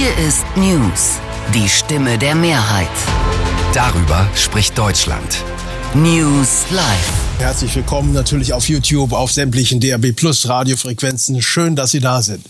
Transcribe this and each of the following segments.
Hier ist News, die Stimme der Mehrheit. Darüber spricht Deutschland. News Live. Herzlich willkommen natürlich auf YouTube, auf sämtlichen DAB+ Radiofrequenzen. Schön, dass Sie da sind.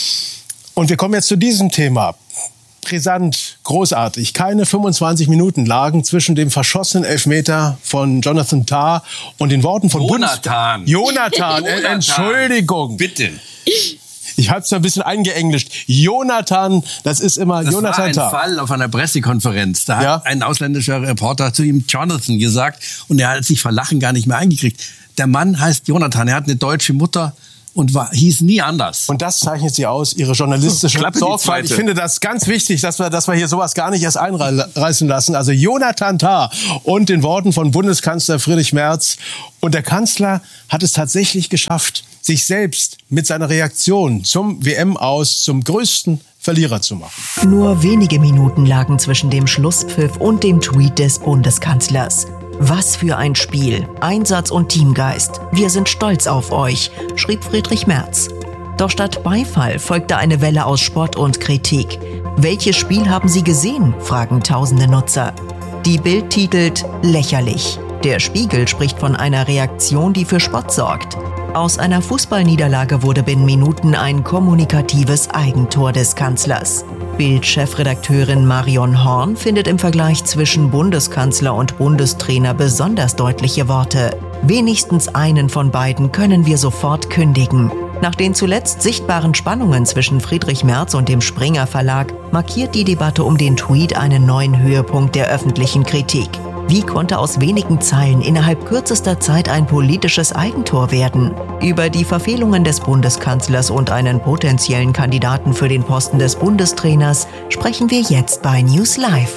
Und wir kommen jetzt zu diesem Thema. Brisant, großartig. Keine 25 Minuten lagen zwischen dem verschossenen Elfmeter von Jonathan Tah und den Worten von Jonathan, Entschuldigung. Bitte. Ich habe es ein bisschen eingeenglischt. Jonathan, das ist immer das Jonathan Tah. Das war ein Fall auf einer Pressekonferenz. Da hat ein ausländischer Reporter zu ihm Jonathan gesagt und er hat sich vor Lachen gar nicht mehr eingekriegt. Der Mann heißt Jonathan, er hat eine deutsche Mutter und hieß nie anders. Und das zeichnet sie aus, ihre journalistische Sorgfalt. Ich finde das ganz wichtig, dass wir hier sowas gar nicht erst einreißen lassen. Also Jonathan Tah und den Worten von Bundeskanzler Friedrich Merz. Und der Kanzler hat es tatsächlich geschafft, sich selbst mit seiner Reaktion zum WM-Aus zum größten Verlierer zu machen. Nur wenige Minuten lagen zwischen dem Schlusspfiff und dem Tweet des Bundeskanzlers. Was für ein Spiel, Einsatz und Teamgeist. Wir sind stolz auf euch, schrieb Friedrich Merz. Doch statt Beifall folgte eine Welle aus Spott und Kritik. Welches Spiel haben Sie gesehen? Fragen tausende Nutzer. Die Bild titelt lächerlich. Der Spiegel spricht von einer Reaktion, die für Spott sorgt. Aus einer Fußballniederlage wurde binnen Minuten ein kommunikatives Eigentor des Kanzlers. Bild-Chefredakteurin Marion Horn findet im Vergleich zwischen Bundeskanzler und Bundestrainer besonders deutliche Worte. Wenigstens einen von beiden können wir sofort kündigen. Nach den zuletzt sichtbaren Spannungen zwischen Friedrich Merz und dem Springer Verlag markiert die Debatte um den Tweet einen neuen Höhepunkt der öffentlichen Kritik. Wie konnte aus wenigen Zeilen innerhalb kürzester Zeit ein politisches Eigentor werden? Über die Verfehlungen des Bundeskanzlers und einen potenziellen Kandidaten für den Posten des Bundestrainers sprechen wir jetzt bei News Live.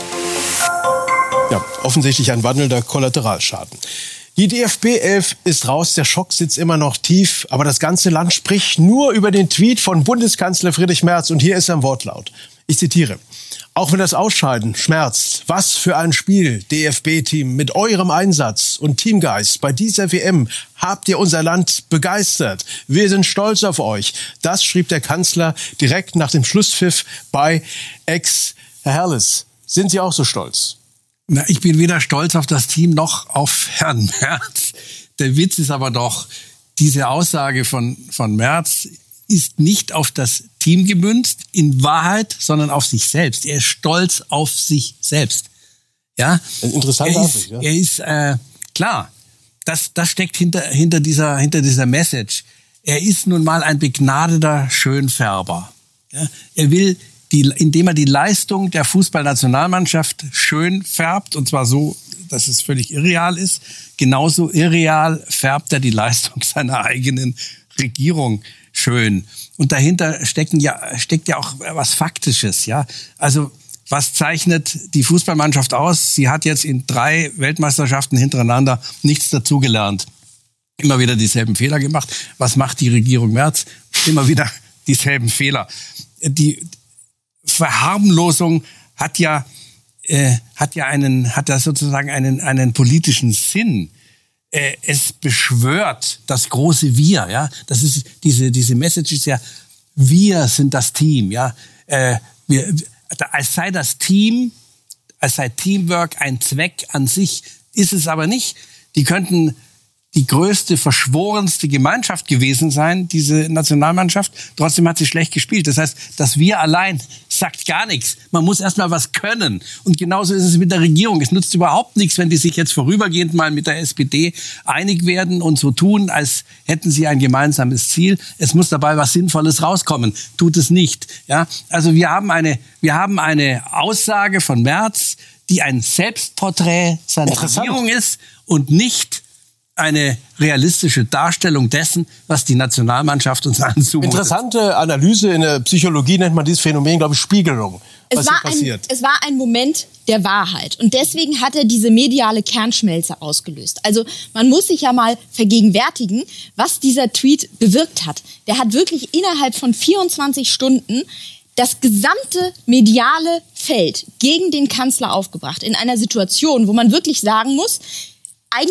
Ja, offensichtlich ein wandelnder Kollateralschaden. Die DFB-11 ist raus, der Schock sitzt immer noch tief, aber das ganze Land spricht nur über den Tweet von Bundeskanzler Friedrich Merz und hier ist ein Wortlaut. Ich zitiere: Auch wenn das Ausscheiden schmerzt, was für ein Spiel, DFB-Team, mit eurem Einsatz und Teamgeist bei dieser WM habt ihr unser Land begeistert. Wir sind stolz auf euch. Das schrieb der Kanzler direkt nach dem Schlusspfiff bei X. Herr Herrles, sind Sie auch so stolz? Na, ich bin weder stolz auf das Team noch auf Herrn Merz. Der Witz ist aber doch, diese Aussage von Merz ist nicht auf das Team gemünzt, in Wahrheit, sondern auf sich selbst. Er ist stolz auf sich selbst. Ja? Ein interessanter Ansicht, ja. Er ist, klar, das steckt hinter dieser Message. Er ist nun mal ein begnadeter Schönfärber. Ja? Er will, indem er die Leistung der Fußballnationalmannschaft schön färbt, und zwar so, dass es völlig irreal ist, genauso irreal färbt er die Leistung seiner eigenen Regierung schön. Und dahinter steckt ja auch was Faktisches, ja. Also, was zeichnet die Fußballmannschaft aus? Sie hat jetzt in 3 Weltmeisterschaften hintereinander nichts dazugelernt. Immer wieder dieselben Fehler gemacht. Was macht die Regierung Merz? Immer wieder dieselben Fehler. Die Verharmlosung hat ja sozusagen einen politischen Sinn. Es beschwört das große Wir, ja. Das ist diese Message ist ja: Wir sind das Team, ja. Als sei Teamwork ein Zweck an sich, ist es aber nicht. Die könnten die größte, verschworenste Gemeinschaft gewesen sein, diese Nationalmannschaft. Trotzdem hat sie schlecht gespielt. Das heißt, das Wir allein sagt gar nichts. Man muss erst mal was können. Und genauso ist es mit der Regierung. Es nutzt überhaupt nichts, wenn die sich jetzt vorübergehend mal mit der SPD einig werden und so tun, als hätten sie ein gemeinsames Ziel. Es muss dabei was Sinnvolles rauskommen. Tut es nicht. Ja? Also wir haben eine Aussage von Merz, die ein Selbstporträt seiner Regierung ist und nicht eine realistische Darstellung dessen, was die Nationalmannschaft uns anzumutet. Interessante Analyse. In der Psychologie nennt man dieses Phänomen, glaube ich, Spiegelung. Es war ein Moment der Wahrheit. Und deswegen hat er diese mediale Kernschmelze ausgelöst. Also man muss sich ja mal vergegenwärtigen, was dieser Tweet bewirkt hat. Der hat wirklich innerhalb von 24 Stunden das gesamte mediale Feld gegen den Kanzler aufgebracht. In einer Situation, wo man wirklich sagen muss, eigentlich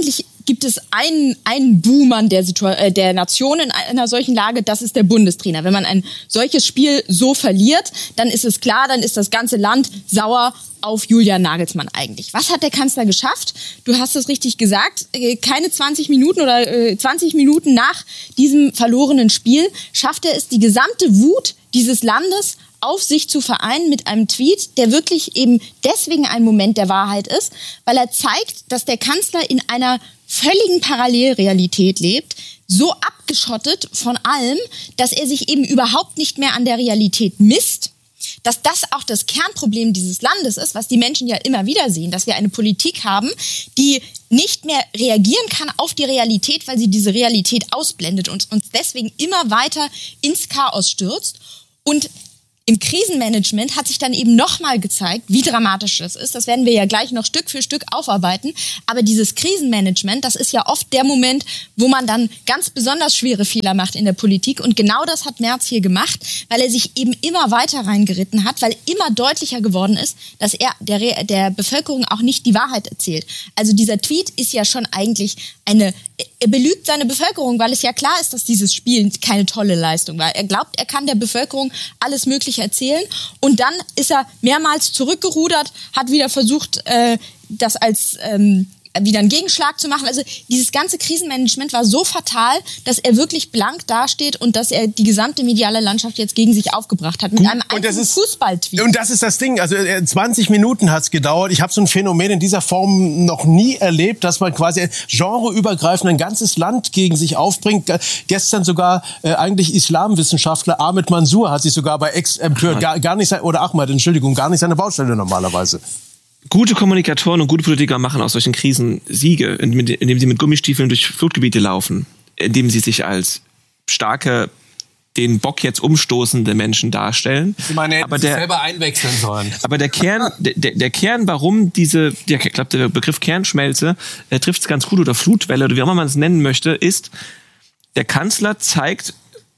gibt es einen Buhmann der Nation in einer solchen Lage, das ist der Bundestrainer. Wenn man ein solches Spiel so verliert, dann ist es klar, dann ist das ganze Land sauer auf Julian Nagelsmann eigentlich. Was hat der Kanzler geschafft? Du hast es richtig gesagt, keine 20 Minuten oder 20 Minuten nach diesem verlorenen Spiel schafft er es, die gesamte Wut dieses Landes auf sich zu vereinen mit einem Tweet, der wirklich eben deswegen ein Moment der Wahrheit ist, weil er zeigt, dass der Kanzler in einer völligen Parallelrealität lebt, so abgeschottet von allem, dass er sich eben überhaupt nicht mehr an der Realität misst, dass das auch das Kernproblem dieses Landes ist, was die Menschen ja immer wieder sehen, dass wir eine Politik haben, die nicht mehr reagieren kann auf die Realität, weil sie diese Realität ausblendet und uns deswegen immer weiter ins Chaos stürzt. Und im Krisenmanagement hat sich dann eben nochmal gezeigt, wie dramatisch das ist. Das werden wir ja gleich noch Stück für Stück aufarbeiten. Aber dieses Krisenmanagement, das ist ja oft der Moment, wo man dann ganz besonders schwere Fehler macht in der Politik. Und genau das hat Merz hier gemacht, weil er sich eben immer weiter reingeritten hat, weil immer deutlicher geworden ist, dass er der Bevölkerung auch nicht die Wahrheit erzählt. Also dieser Tweet ist ja schon eigentlich er belügt seine Bevölkerung, weil es ja klar ist, dass dieses Spiel keine tolle Leistung war. Er glaubt, er kann der Bevölkerung alles Mögliche erzählen. Und dann ist er mehrmals zurückgerudert, hat wieder versucht, das als wieder einen Gegenschlag zu machen. Also dieses ganze Krisenmanagement war so fatal, dass er wirklich blank dasteht und dass er die gesamte mediale Landschaft jetzt gegen sich aufgebracht hat. Mit einem einzigen Fußballtweet. Und das ist das Ding. Also 20 Minuten hat's gedauert. Ich habe so ein Phänomen in dieser Form noch nie erlebt, dass man quasi genreübergreifend ein ganzes Land gegen sich aufbringt. Gestern sogar eigentlich Islamwissenschaftler Ahmed Mansour hat sich sogar bei Ex-Empört gar nicht seine Baustelle normalerweise. Gute Kommunikatoren und gute Politiker machen aus solchen Krisen Siege, indem sie mit Gummistiefeln durch Flutgebiete laufen, indem sie sich als starke, den Bock jetzt umstoßende Menschen darstellen. Ich meine, er hätte sich selber einwechseln sollen. Aber der Kern, warum ich glaube, der Begriff Kernschmelze trifft es ganz gut, oder Flutwelle, oder wie auch immer man es nennen möchte, ist, der Kanzler zeigt,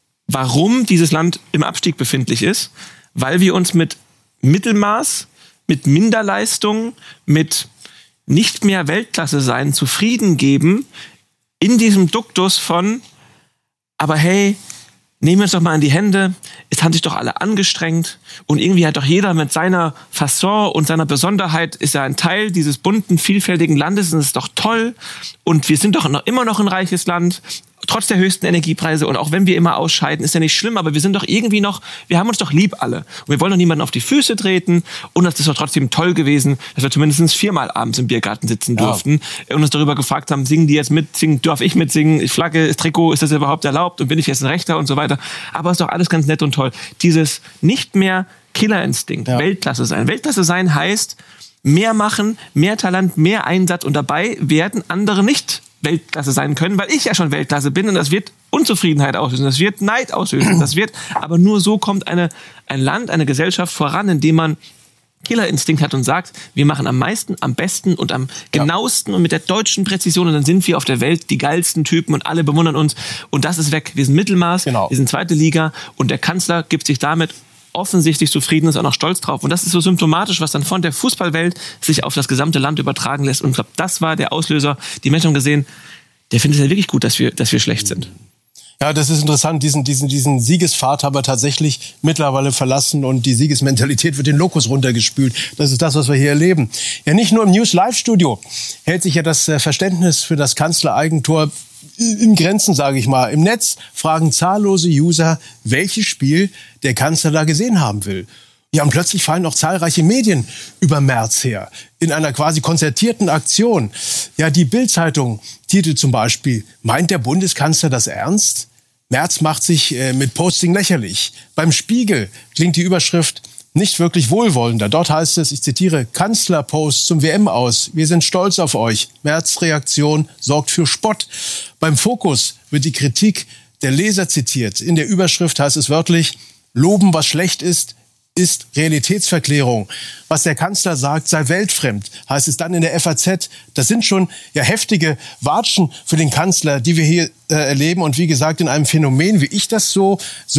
warum dieses Land im Abstieg befindlich ist, weil wir uns mit Mittelmaß, mit Minderleistung, mit nicht mehr Weltklasse sein zufrieden geben, in diesem Duktus von, aber hey, nehmen wir uns doch mal in die Hände, es haben sich doch alle angestrengt und irgendwie hat doch jeder mit seiner Fasson und seiner Besonderheit, ist ja ein Teil dieses bunten, vielfältigen Landes und das ist doch toll und wir sind doch immer noch ein reiches Land, trotz der höchsten Energiepreise und auch wenn wir immer ausscheiden, ist ja nicht schlimm, aber wir sind doch irgendwie noch, wir haben uns doch lieb alle. Und wir wollen doch niemanden auf die Füße treten und es ist doch trotzdem toll gewesen, dass wir zumindest 4-mal abends im Biergarten sitzen durften und uns darüber gefragt haben, singen die jetzt mit, darf ich mitsingen, Flagge, Trikot, ist das überhaupt erlaubt und bin ich jetzt ein Rechter und so weiter. Aber es ist doch alles ganz nett und toll. Dieses nicht mehr Killerinstinkt, Weltklasse sein. Weltklasse sein heißt, mehr machen, mehr Talent, mehr Einsatz und dabei werden andere nicht Weltklasse sein können, weil ich ja schon Weltklasse bin und das wird Unzufriedenheit auslösen, das wird Neid auslösen, aber nur so kommt ein Land, eine Gesellschaft voran, indem man Killerinstinkt hat und sagt, wir machen am meisten, am besten und am genauesten und mit der deutschen Präzision und dann sind wir auf der Welt die geilsten Typen und alle bewundern uns und das ist weg. Wir sind Mittelmaß, wir sind zweite Liga und der Kanzler gibt sich damit offensichtlich zufrieden, ist auch noch stolz drauf. Und das ist so symptomatisch, was dann von der Fußballwelt sich auf das gesamte Land übertragen lässt. Und ich glaube, das war der Auslöser. Die Menschen haben gesehen, der findet es ja wirklich gut, dass wir schlecht sind. Ja, das ist interessant. Diesen Siegespfad haben wir tatsächlich mittlerweile verlassen und die Siegesmentalität wird den Lokus runtergespült. Das ist das, was wir hier erleben. Ja, nicht nur im News-Live-Studio hält sich ja das Verständnis für das Kanzlereigentor in Grenzen, sage ich mal. Im Netz fragen zahllose User, welches Spiel der Kanzler da gesehen haben will. Ja, und plötzlich fallen auch zahlreiche Medien über Merz her. In einer quasi konzertierten Aktion. Ja, die Bild-Zeitung titelt zum Beispiel, meint der Bundeskanzler das ernst? Merz macht sich mit Posting lächerlich. Beim Spiegel klingt die Überschrift nicht wirklich wohlwollender. Dort heißt es, ich zitiere, Kanzlerpost zum WM-Aus. Wir sind stolz auf euch. Merz' Reaktion sorgt für Spott. Beim Fokus wird die Kritik der Leser zitiert. In der Überschrift heißt es wörtlich, loben, was schlecht ist Realitätsverklärung. Was der Kanzler sagt, sei weltfremd, heißt es dann in der FAZ. Das sind schon heftige Watschen für den Kanzler, die wir hier erleben. Und wie gesagt, in einem Phänomen, wie ich das so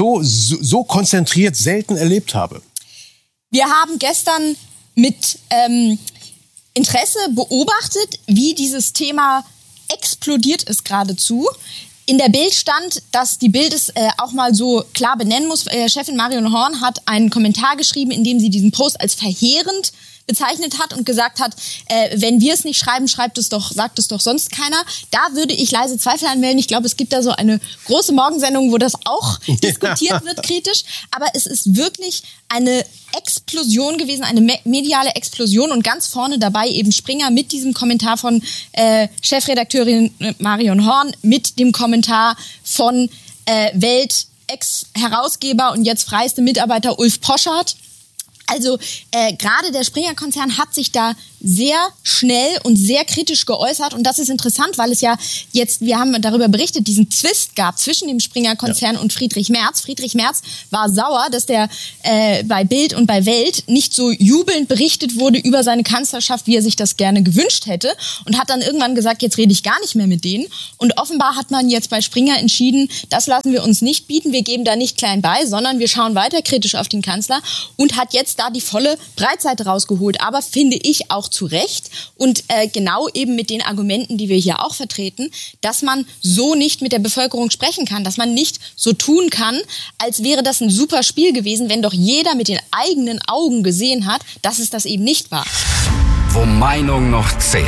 konzentriert selten erlebt habe. Wir haben gestern mit Interesse beobachtet, wie dieses Thema explodiert es geradezu. In der Bild stand, dass die Bild es auch mal so klar benennen muss. Chefin Marion Horn hat einen Kommentar geschrieben, in dem sie diesen Post als verheerend bezeichnet hat und gesagt hat, wenn wir es nicht schreiben, sagt es doch sonst keiner. Da würde ich leise Zweifel anmelden. Ich glaube, es gibt da so eine große Morgensendung, wo das auch diskutiert wird, kritisch. Aber es ist wirklich eine Explosion gewesen, eine mediale Explosion und ganz vorne dabei eben Springer mit diesem Kommentar von Chefredakteurin Marion Horn, mit dem Kommentar von Welt Ex-Herausgeber und jetzt freieste Mitarbeiter Ulf Poschardt. Also gerade der Springer-Konzern hat sich da sehr schnell und sehr kritisch geäußert und das ist interessant, weil es ja jetzt, wir haben darüber berichtet, diesen Zwist gab zwischen dem Springer-Konzern und Friedrich Merz. Friedrich Merz war sauer, dass der bei Bild und bei Welt nicht so jubelnd berichtet wurde über seine Kanzlerschaft, wie er sich das gerne gewünscht hätte und hat dann irgendwann gesagt, jetzt rede ich gar nicht mehr mit denen und offenbar hat man jetzt bei Springer entschieden, das lassen wir uns nicht bieten, wir geben da nicht klein bei, sondern wir schauen weiter kritisch auf den Kanzler und hat jetzt da die volle Breitseite rausgeholt, aber finde ich auch zu Recht und genau eben mit den Argumenten, die wir hier auch vertreten, dass man so nicht mit der Bevölkerung sprechen kann, dass man nicht so tun kann, als wäre das ein super Spiel gewesen, wenn doch jeder mit den eigenen Augen gesehen hat, dass es das eben nicht war. Wo Meinung noch zählt.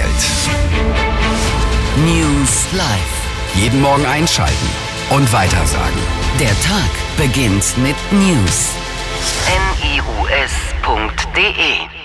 News Live. Jeden Morgen einschalten und weitersagen. Der Tag beginnt mit News. news.de